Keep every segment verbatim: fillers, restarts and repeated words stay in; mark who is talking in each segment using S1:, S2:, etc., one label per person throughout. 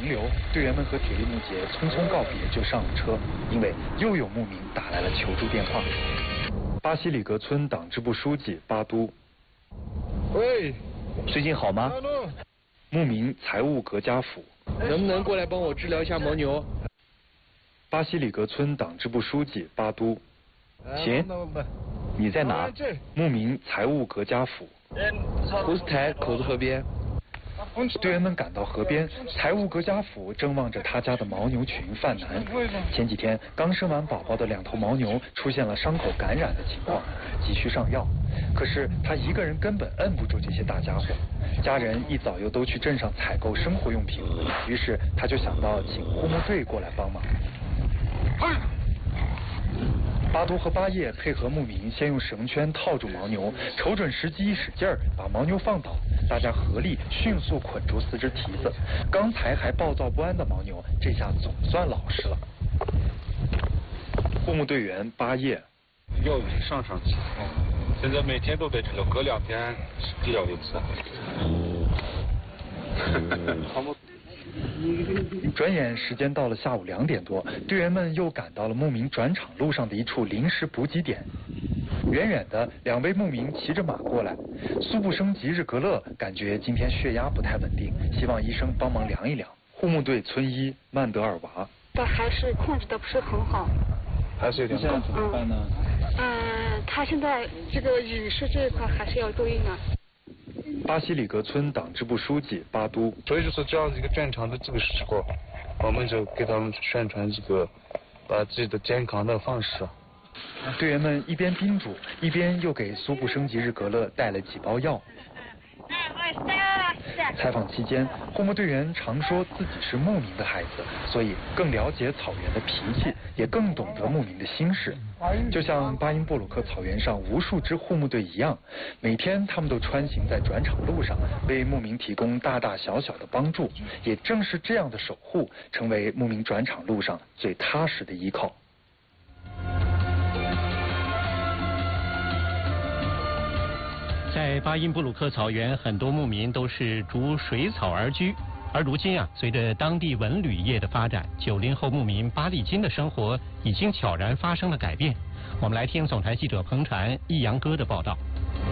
S1: 停留，队员们和铁力木姐匆匆告别就上了车，因为又有牧民打来了求助电话。巴西里格村党支部书记巴都，
S2: 喂，
S1: 最近好吗？牧民财务格加甫，
S2: 能不能过来帮我治疗一下牦牛？
S1: 巴西里格村党支部书记巴都，行，你在哪？牧民财务格加甫，
S2: 胡斯台口子河边。
S1: 队员们赶到河边，财务格加甫正望着他家的牦牛群犯难。前几天刚生完宝宝的两头牦牛出现了伤口感染的情况，急需上药。可是他一个人根本摁不住这些大家伙，家人一早又都去镇上采购生活用品，于是他就想到请护牧队过来帮忙。巴都和巴叶配合牧民，先用绳圈套住牦牛，瞅准时机一使劲儿，把牦牛放倒。大家合力迅速捆住四只蹄子。刚才还暴躁不安的牦牛，这下总算老实了。护牧队员巴叶，
S3: 药已经上上去，现在每天都在治疗，隔两天治疗一次。
S1: 转眼时间到了下午两点多，队员们又赶到了牧民转场路上的一处临时补给点。远远的，两位牧民骑着马过来。苏布生吉日格勒感觉今天血压不太稳定，希望医生帮忙量一量。护牧队村医曼德尔娃，
S4: 但还是控制的不是很好，
S3: 还是有点高。
S1: 怎么办呢？
S4: 嗯，他现在这个饮食这一块还是要注意呢。
S1: 巴西里格村党支部书记巴都，
S3: 所以就是这样一个正常的这个时候，我们就给他们宣传这个呃自己的健康的方式。
S1: 队员们一边叮嘱，一边又给苏布生吉日格勒带了几包药。采访期间，护牧队员常说自己是牧民的孩子，所以更了解草原的脾气，也更懂得牧民的心事。就像巴音布鲁克草原上无数支护牧队一样，每天他们都穿行在转场路上，为牧民提供大大小小的帮助。也正是这样的守护，成为牧民转场路上最踏实的依靠。
S5: 在巴音布鲁克草原，很多牧民都是逐水草而居。而如今啊，随着当地文旅业的发展，九零后牧民巴利金的生活已经悄然发生了改变。我们来听总台记者彭传、易阳哥的报道。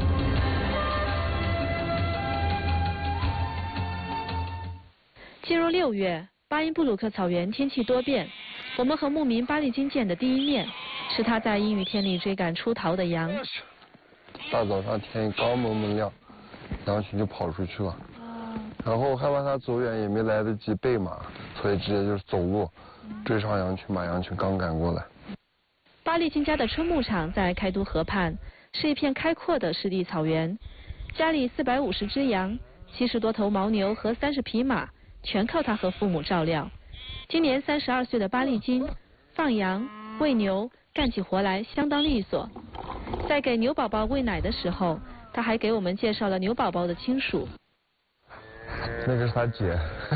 S6: 进入六月，巴音布鲁克草原天气多变。我们和牧民巴利金见的第一面，是他在阴雨天里追赶出逃的羊。
S7: 大早上天刚蒙蒙亮，羊群就跑出去了，然后害怕它走远，也没来得及备马，所以直接就是走路追上羊群，把羊群刚赶过来。
S6: 巴利金家的春牧场在开都河畔，是一片开阔的湿地草原。家里四百五十只羊，七十多头牦牛和三十匹马，全靠他和父母照料。今年三十二岁的巴利金，放羊、喂牛，干起活来相当利索。在给牛宝宝喂奶的时候，他还给我们介绍了牛宝宝的亲属。
S7: 那个是他姐。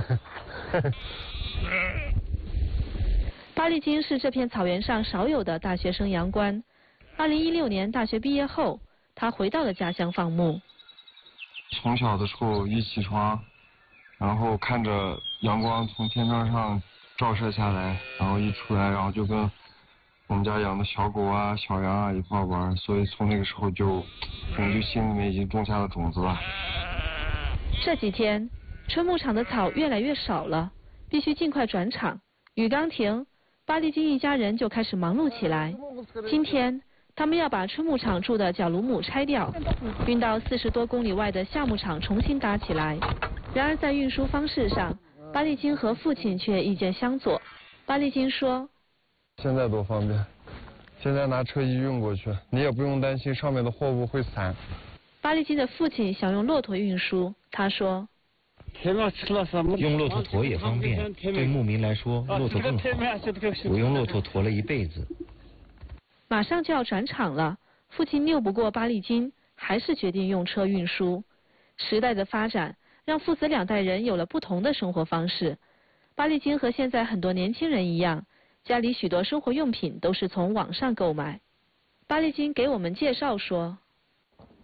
S6: 巴利金是这片草原上少有的大学生羊倌。二零一六年大学毕业后，他回到了家乡放牧。
S7: 从小的时候一起床，然后看着阳光从天窗上照射下来，然后一出来，然后就跟我们家养的小狗啊、小羊啊一块玩，所以从那个时候就，我们就心里面已经种下了种子了。
S6: 这几天，春牧场的草越来越少了，必须尽快转场。雨刚停，巴利金一家人就开始忙碌起来。今天，他们要把春牧场住的角芦木拆掉，运到四十多公里外的夏牧场重新搭起来。然而在运输方式上，巴利金和父亲却意见相左。巴利金说。
S7: 现在多方便，现在拿车一运过去，你也不用担心上面的货物会散。
S6: 巴利金的父亲想用骆驼运输，他说：“
S8: 用骆驼驮也方便，对牧民来说，骆驼更好。我用骆驼驮了一辈子。”
S6: 马上就要转场了，父亲拗不过巴利金，还是决定用车运输。时代的发展让父子两代人有了不同的生活方式。巴利金和现在很多年轻人一样。家里许多生活用品都是从网上购买。巴利金给我们介绍说，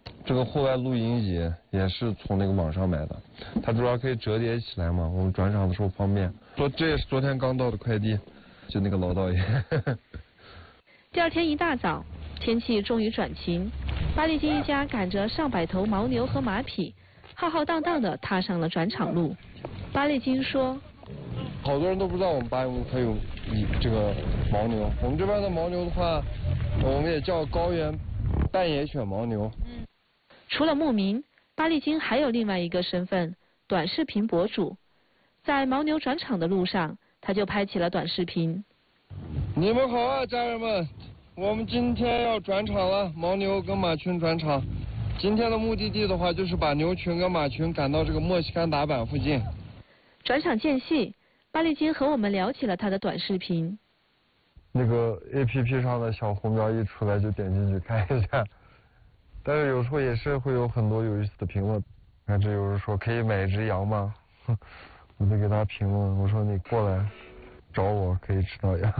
S7: 这个户外露营椅也是从那个网上买的，它主要可以折叠起来嘛，我们转场的时候方便。说这也是昨天刚到的快递，就那个老道爷。
S6: 第二天一大早，天气终于转晴，巴利金一家赶着上百头牦牛和马匹，浩浩荡荡地踏上了转场路。巴利金说：“
S7: 好多人都不知道我们巴音部可有这个牦牛，我们这边的牦牛的话，我们也叫高原半野犬牦牛。”
S6: 除了牧民，巴利金还有另外一个身份——短视频博主。在牦牛转场的路上，他就拍起了短视频。
S7: 你们好啊，家人们！我们今天要转场了，牦牛跟马群转场。今天的目的地的话，就是把牛群跟马群赶到这个墨西干达坂附近。
S6: 转场间隙，巴利金和我们聊起了他的短视频。
S7: 那个 A P P 上的小红标一出来就点进去看一下。但是有时候也是会有很多有意思的评论，看这有人说可以买一只羊吗？我就给他评论，我说你过来找我可以吃到羊。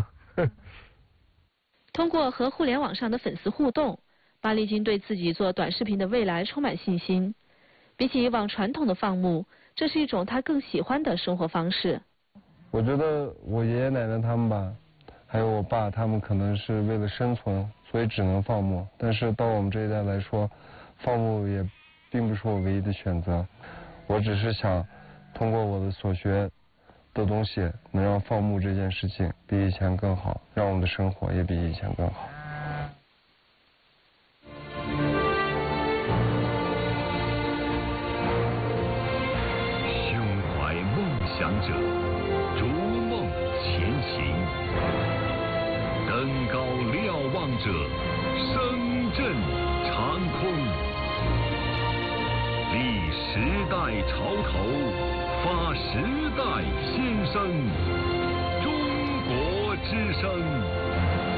S6: 通过和互联网上的粉丝互动，巴利金对自己做短视频的未来充满信心。比起以往传统的放牧，这是一种他更喜欢的生活方式。
S7: 我觉得我爷爷奶奶他们吧，还有我爸他们可能是为了生存，所以只能放牧。但是到我们这一代来说，放牧也并不是我唯一的选择。我只是想通过我的所学的东西，能让放牧这件事情比以前更好，让我们的生活也比以前更好。
S9: 胸怀梦想者，逐梦前行。登高瞭望者，声震长空。历时代潮头，发时代先声。